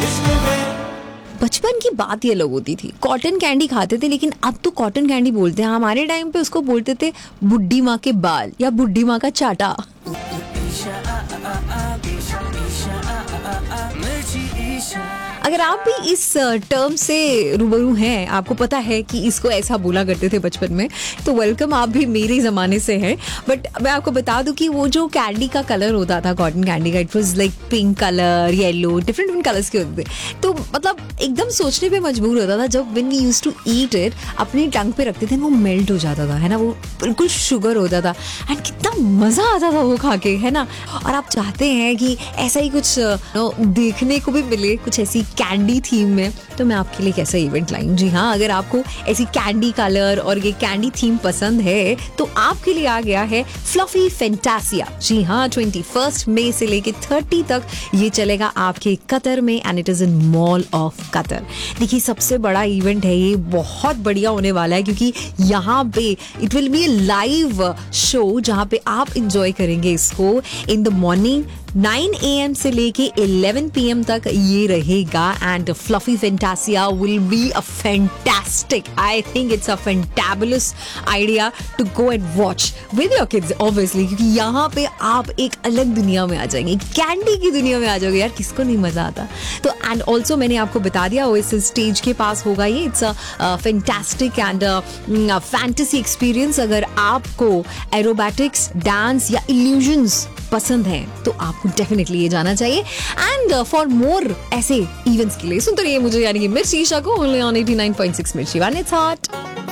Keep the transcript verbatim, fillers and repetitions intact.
बचपन की बात ही अलग होती थी। कॉटन कैंडी खाते थे, लेकिन अब तो कॉटन कैंडी बोलते हैं। हमारे टाइम पे उसको बोलते थे बुड्ढी माँ के बाल या बुड्ढी माँ का चाटा। अगर आप भी इस टर्म से रूबरू हैं, आपको पता है कि इसको ऐसा बोला करते थे बचपन में, तो वेलकम, आप भी मेरे ज़माने से हैं। बट मैं आपको बता दूं कि वो जो कैंडी का कलर होता था कॉटन कैंडी का, it was like pink colour, yellow, different different colours के होते थे। तो मतलब एकदम सोचने पे मजबूर होता था जब when we used to eat it, अपनी टंग पे रखते थे, वो मेल्ट हो जाता था, है ना, वो बिल्कुल शुगर होता था। एंड कितना मज़ा आता था वो खा के, है ना। और आप चाहते हैं कि ऐसा ही कुछ देखने को भी मिले, कुछ ऐसी कैंडी थीम में, तो मैं आपके लिए कैसा इवेंट लाई हूं। जी हाँ, अगर आपको ऐसी कैंडी कलर और ये कैंडी थीम पसंद है तो आपके लिए आ गया है फ्लफी फैंटासिया। जी हाँ, ट्वेंटी फर्स्ट मई से लेके थर्टी तक ये चलेगा आपके कतर में, and it is in mall of Qatar. देखिए, सबसे बड़ा इवेंट है ये, बहुत बढ़िया होने वाला है, क्योंकि यहाँ पे it will be live show जहाँ पे आप इंजॉय करेंगे इसको in the morning nine A M से लेके इलेवन पी एम तक ये रहेगा। And fluffy फैंटासिया will be a fantastic, I think it's a fantabulous idea to go and watch with your kids obviously, क्योंकि यहाँ पे आप एक अलग दुनिया में आ जाएंगे, कैंडी की दुनिया में आ जाओगे। यार, किसको नहीं मजा आता। तो एंड ऑल्सो मैंने आपको बता दिया, वो इस स्टेज के पास होगा ये। It's a fantastic and fantasy experience. अगर आपको एरोबैटिक्स, डांस या इल्यूजन्स पसंद है तो आपको डेफिनेटली ये जाना चाहिए। एंड फॉर मोर ऐसे इवेंट्स के लिए सुनते रहिए मुझे, यानी कि मिर्ची ईशा को, only on eighty nine point six मिर्ची वन, इट्स हॉट।